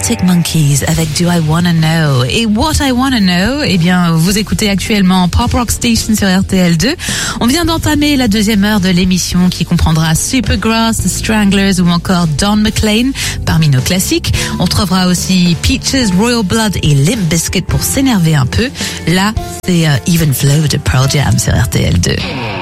Arctic Monkeys avec Do I Wanna Know. Et What I Wanna Know, eh bien, vous écoutez actuellement Pop Rock Station sur RTL2. On vient d'entamer la deuxième heure de l'émission qui comprendra Supergrass, The Stranglers ou encore Don McLean parmi nos classiques. On trouvera aussi Peaches, Royal Blood et Limp Bizkit pour s'énerver un peu. Là, c'est Even Flow de Pearl Jam sur RTL2.